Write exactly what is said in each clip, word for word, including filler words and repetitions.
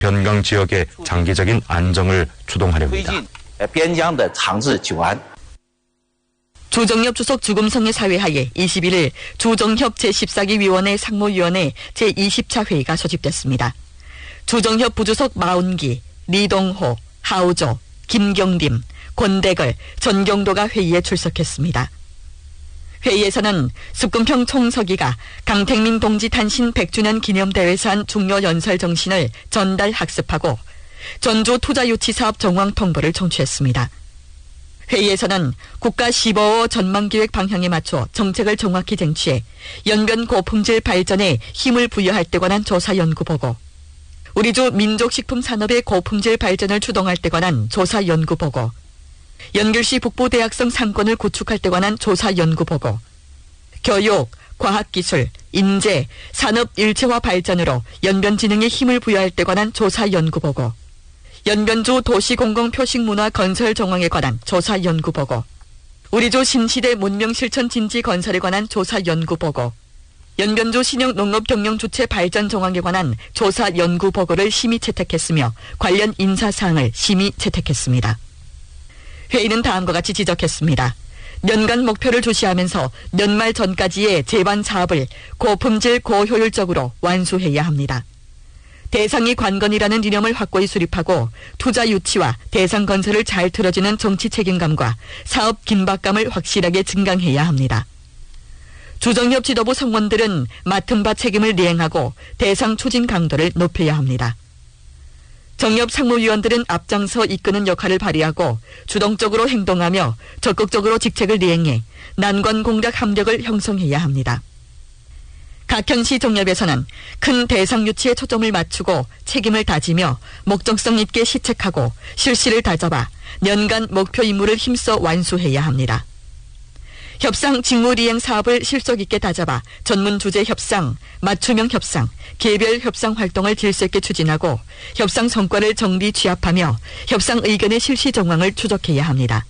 변강 지역의 장기적인 안정을 주동하렵니다. 조정엽 주석 주금성의 사회하에 이십일 일 조정협 제십사 기 위원회 상무위원회 제이십 차 회의가 소집됐습니다. 조정협 부주석 사십 기, 리동호, 하우조, 김경림, 권대걸, 전경도가 회의에 출석했습니다. 회의에서는 숙금평 총서기가 강택민 동지 탄신 백 주년 기념대회에서 한 중요 연설 정신을 전달 학습하고 전조 투자유치사업 정황 통보를 청취했습니다. 회의에서는 국가 십오 호 전망기획 방향에 맞춰 정책을 정확히 쟁취해 연변 고품질 발전에 힘을 부여할 때 관한 조사 연구 보고, 우리주 민족식품 산업의 고품질 발전을 추동할 때 관한 조사 연구 보고, 연결시 북부 대학성 상권을 구축할 때 관한 조사 연구 보고, 교육, 과학기술, 인재, 산업 일체화 발전으로 연변진흥에 힘을 부여할 때 관한 조사 연구 보고, 연변주 도시공공표식문화 건설 정황에 관한 조사 연구 보고, 우리주 신시대 문명실천 진지 건설에 관한 조사 연구 보고, 연변주 신형 농업경영 주체 발전 정황에 관한 조사 연구 보고를 심의 채택했으며 관련 인사사항을 심의 채택했습니다. 회의는 다음과 같이 지적했습니다. 연간 목표를 주시하면서 연말 전까지의 제반 사업을 고품질 고효율적으로 완수해야 합니다. 대상이 관건이라는 이념을 확고히 수립하고 투자 유치와 대상 건설을 잘 틀어주는 정치 책임감과 사업 긴박감을 확실하게 증강해야 합니다. 조정협 지도부 성원들은 맡은 바 책임을 이행하고 대상 추진 강도를 높여야 합니다. 정협 상무위원들은 앞장서 이끄는 역할을 발휘하고 주동적으로 행동하며 적극적으로 직책을 이행해 난관 공략 함력을 형성해야 합니다. 각 현시 정협에서는 큰 대상 유치에 초점을 맞추고 책임을 다지며 목적성 있게 시책하고 실시를 다잡아 연간 목표 임무를 힘써 완수해야 합니다. 협상 직무이행 사업을 실속 있게 다잡아 전문 주제 협상, 맞춤형 협상, 개별 협상 활동을 질서 있게 추진하고 협상 성과를 정비 취합하며 협상 의견의 실시 정황을 추적해야 합니다.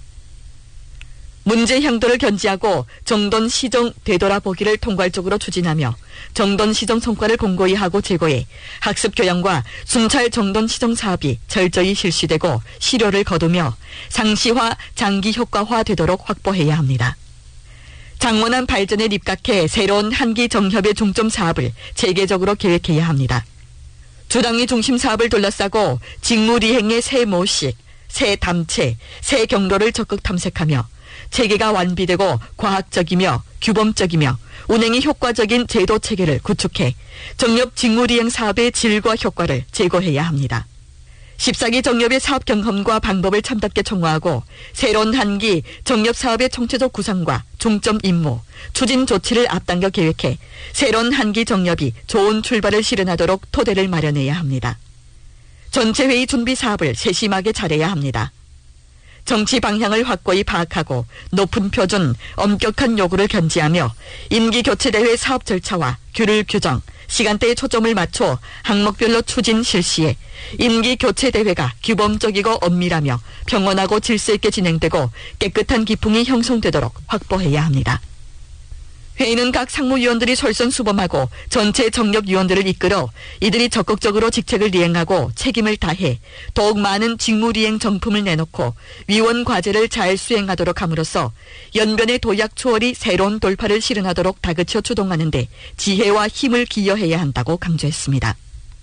문제 향도를 견지하고 정돈 시정 되돌아보기를 통괄적으로 추진하며 정돈 시정 성과를 공고히 하고 제고해 학습 교양과 순찰 정돈 시정 사업이 철저히 실시되고 실효를 거두며 상시화, 장기 효과화 되도록 확보해야 합니다. 장원한 발전에 입각해 새로운 한기 정협의 중점 사업을 체계적으로 계획해야 합니다. 주당위 중심 사업을 둘러싸고 직무리행의 새 모식, 새 담체, 새 경로를 적극 탐색하며 체계가 완비되고 과학적이며 규범적이며 운행이 효과적인 제도 체계를 구축해 정협 직무리행 사업의 질과 효과를 제고해야 합니다. 십사 기 정협의 사업 경험과 방법을 참답게 총화하고 새로운 한기 정협 사업의 총체적 구상과 중점 임무, 추진 조치를 앞당겨 계획해 새로운 한기 정협이 좋은 출발을 실현하도록 토대를 마련해야 합니다. 전체 회의 준비 사업을 세심하게 잘해야 합니다. 정치 방향을 확고히 파악하고 높은 표준, 엄격한 요구를 견지하며 임기 교체 대회 사업 절차와 규율 규정, 시간대에 초점을 맞춰 항목별로 추진 실시해 임기 교체 대회가 규범적이고 엄밀하며 평온하고 질서 있게 진행되고 깨끗한 기풍이 형성되도록 확보해야 합니다. 회의는 각 상무위원들이 솔선수범하고 전체 정협위원들을 이끌어 이들이 적극적으로 직책을 이행하고 책임을 다해 더욱 많은 직무이행 정품을 내놓고 위원 과제를 잘 수행하도록 함으로써 연변의 도약 초월이 새로운 돌파를 실현하도록 다그쳐 주동하는 데 지혜와 힘을 기여해야 한다고 강조했습니다.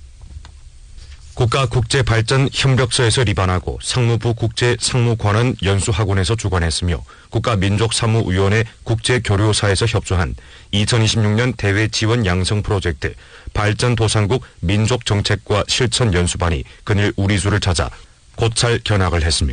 국가국제발전협력서에서 리반하고 상무부 국제상무관원 연수학원에서 주관했으며 국가민족사무위원회 국제교류사에서 협조한 이천이십육 년 대외 지원 양성 프로젝트 발전도상국 민족정책과 실천연수반이 그늘 우리수를 찾아 고찰 견학을 했습니다.